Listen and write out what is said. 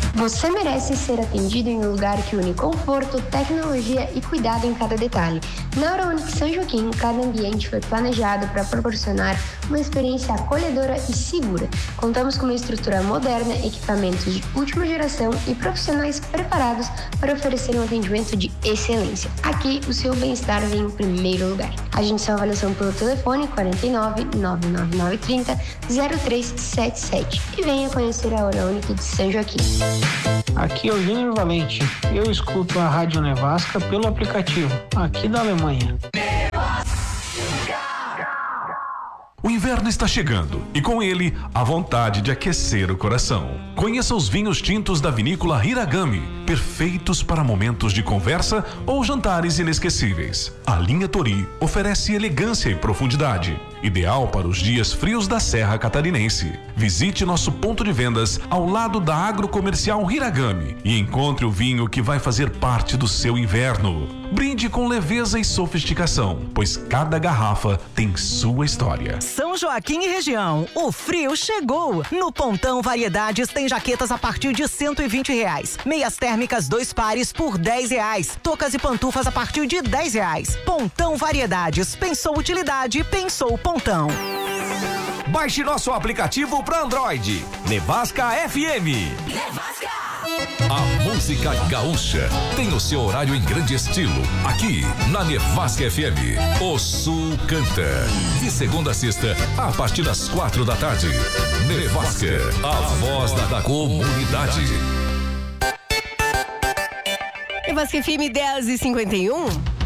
Você merece ser atendido em um lugar que une conforto, tecnologia e cuidado em cada detalhe. Na Eurounic São Joaquim, cada ambiente foi planejado para proporcionar uma experiência acolhedora e segura. Contamos com uma estrutura moderna, equipamentos de última geração e profissionais preparados para oferecer um atendimento de excelência. Aqui, o seu bem-estar vem em primeiro lugar. Agende sua avaliação pelo telefone 49 99930 0377 e venha conhecer a Eurounic de São Joaquim. Aqui é o Júnior Valente. Eu escuto a Rádio Nevasca pelo aplicativo, aqui da Alemanha. O inverno está chegando e com ele a vontade de aquecer o coração. Conheça os vinhos tintos da vinícola Hiragami, perfeitos para momentos de conversa ou jantares inesquecíveis. A linha Tori oferece elegância e profundidade, ideal para os dias frios da Serra Catarinense. Visite nosso ponto de vendas ao lado da agrocomercial Hiragami e encontre o vinho que vai fazer parte do seu inverno. Brinde com leveza e sofisticação, pois cada garrafa tem sua história. São Joaquim e região, o frio chegou. No Pontão Variedades tem jaquetas a partir de R$120. Meias térmicas 2 pares por R$10. Tocas e pantufas a partir de R$10. Pontão Variedades, pensou utilidade, pensou Pontão. Baixe nosso aplicativo para Android. Nevasca FM. Nevasca! A música gaúcha tem o seu horário em grande estilo, aqui na Nevasca FM. O Sul canta. De segunda a sexta, a partir das 4 da tarde. Nevasca, a voz da comunidade. Nevasca FM 10h51.